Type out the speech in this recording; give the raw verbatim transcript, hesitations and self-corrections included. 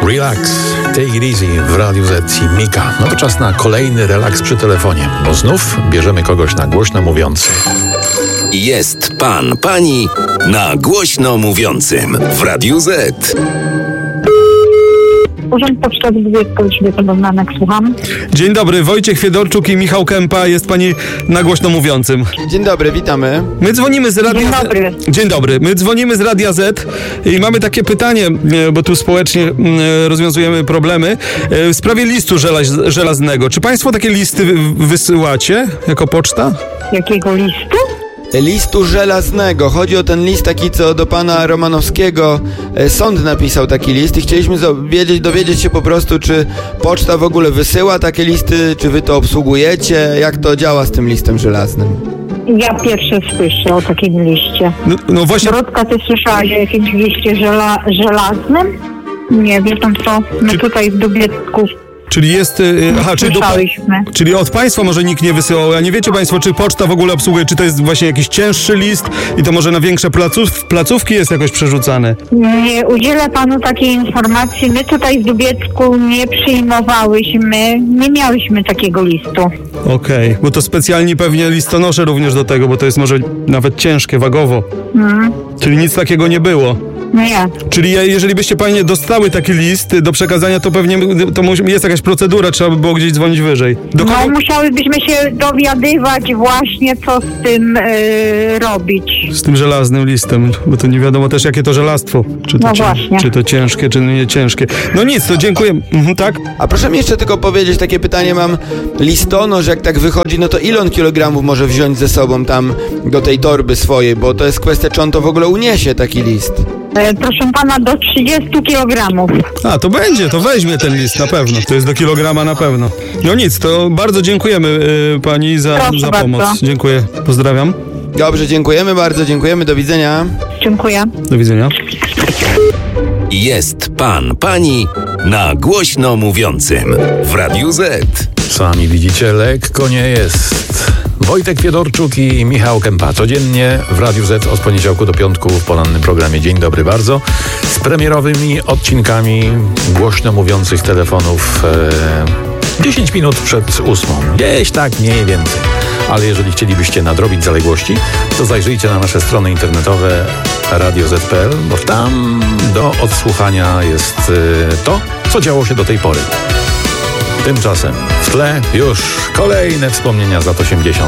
Relax, take it easy w Radiu Z i Mika. No to czas na kolejny relaks przy telefonie, bo znów bierzemy kogoś na głośno mówiący. Jest pan, pani na głośno mówiącym w Radiu Z. Urząd Pocztowy Związkowy, słucham. Dzień dobry, Wojciech Fiedorczuk i Michał Kępa, jest pani na głośno mówiącym. Dzień dobry, witamy. My dzwonimy z Radia Dzień dobry. Z... Dzień dobry, my dzwonimy z Radia Z i mamy takie pytanie, bo tu społecznie rozwiązujemy problemy, w sprawie listu żelaz- żelaznego. Czy państwo takie listy wysyłacie jako poczta? Jakiego listu? Listu żelaznego. Chodzi o ten list taki, co do pana Romanowskiego e, sąd napisał taki list i chcieliśmy dowiedzieć, dowiedzieć się po prostu, czy poczta w ogóle wysyła takie listy, czy wy to obsługujecie, jak to działa z tym listem żelaznym. Ja pierwsze słyszę o takim liście. No, no właśnie... Dorotka, ty słyszałaś o jakimś liście żela- żelaznym? Nie, wie pan co, my Czy... tutaj w Dubiecku Czyli jest... Aha, czyli, do, czyli od państwa może nikt nie wysyłał, a nie wiecie państwo, czy poczta w ogóle obsługuje, czy to jest właśnie jakiś cięższy list i to może na większe placów, placówki jest jakoś przerzucane? Nie udzielę panu takiej informacji. My tutaj w Dubiecku nie przyjmowałyśmy, nie miałyśmy takiego listu. Okej, okay, bo to specjalni pewnie listonosze również do tego, bo to jest może nawet ciężkie, wagowo. Mm. Czyli nic takiego nie było. Nie. Czyli jeżeli byście panie dostały taki list do przekazania, to pewnie to jest jakaś procedura, trzeba by było gdzieś dzwonić wyżej. Do kogo... No musiałybyśmy się dowiadywać właśnie, co z tym yy, robić. Z tym żelaznym listem, bo to nie wiadomo też, jakie to żelastwo. Czy to, no czy, właśnie. Czy to ciężkie, czy nie ciężkie. No nic, to dziękuję. Mhm, tak? A proszę mi jeszcze tylko powiedzieć, takie pytanie mam. Listonosz, jak tak wychodzi, no to ile on kilogramów może wziąć ze sobą tam do tej torby swojej? Bo to jest kwestia, czy on to w ogóle uniesie, taki list. Proszę pana, do trzydziestu kilogramów. A, to będzie, to weźmie ten list na pewno. To jest do kilograma na pewno. No nic, to bardzo dziękujemy y, pani za, za pomoc. Bardzo. Dziękuję, pozdrawiam. Dobrze, dziękujemy bardzo, dziękujemy, do widzenia. Dziękuję. Do widzenia. Jest pan, pani na głośno mówiącym w Radiu Z. Sami widzicie, lekko nie jest. Wojtek Fiedorczuk i Michał Kępa. Codziennie w Radiu Z od poniedziałku do piątku w porannym programie Dzień dobry bardzo. Z premierowymi odcinkami głośno mówiących telefonów e, dziesięć minut przed ósmą. Gdzieś tak mniej więcej. Ale jeżeli chcielibyście nadrobić zaległości, to zajrzyjcie na nasze strony internetowe radio zet kropka pe el, bo tam do odsłuchania jest e, to, co działo się do tej pory. Tymczasem w tle już kolejne wspomnienia z lat osiemdziesiątych.